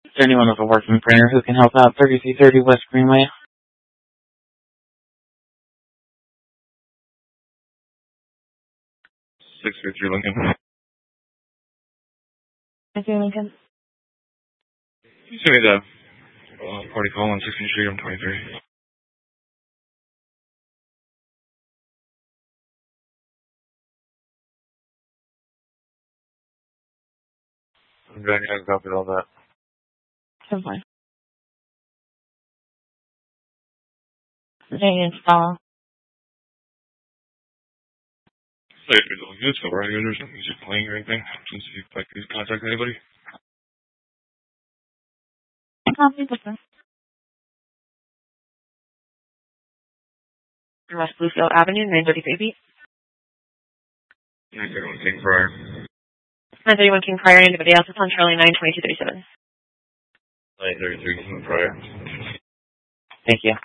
Is there anyone with a working printer who can help out 3330 West Greenway? 653 Lincoln. Thank you, Lincoln. You send me the party call on 16th Street. I'm 23. I'm glad you guys copied all that. So fine. Dang, install. Hey, it's all good. So, right, there's no music playing or anything. Since you like to contact anybody. Copy the phone. West Bluefield Avenue, 930 Baby. 931 King Pryor. 931 King Pryor. Anybody else? It's on Charlie 92237. 933 King Pryor. Thank you.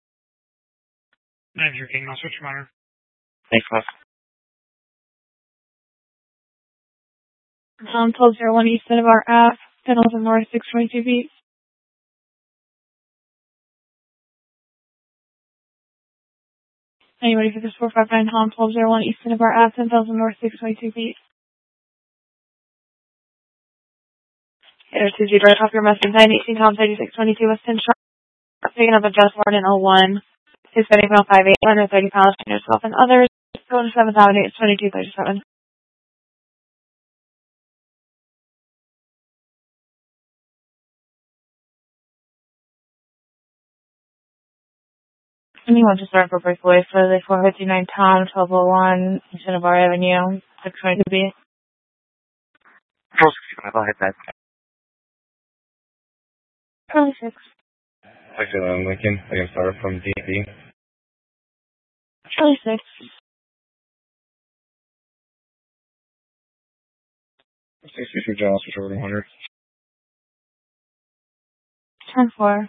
9 King, I'll switch your monitor. Thanks, boss. 1201 East Cinnabar Ave, Pendleton North 622 feet. Anybody for this 459 Tom 1201 East Cinnabar Ave, 10,000 North 622 feet. There's Susie right off your Mustang 918 Tom 3622 West 10 Shop. Picking up a Just Warden 01. Hispanic male 5'8", 130 pounds, yourself and others. Going to 7th Avenue, it's 2237. Anyone to start for breakaway for the 459 Tom 1201 Cinnabar Avenue, 622B. I'll hit that. Early 6. Actually, Lincoln. I can start from DB. Early 6. 63 John, switch over to 100. 10-4.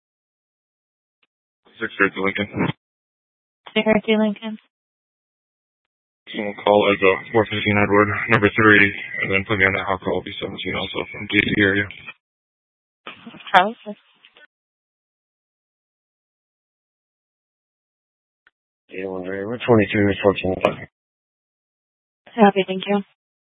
630 Lincoln. 630 Lincoln. Someone call as 415 Edward, number 3, and then put me on that hot call. Will be 17 also from DC area. Charlie 6. 813, we're 22, 14. Happy, thank you.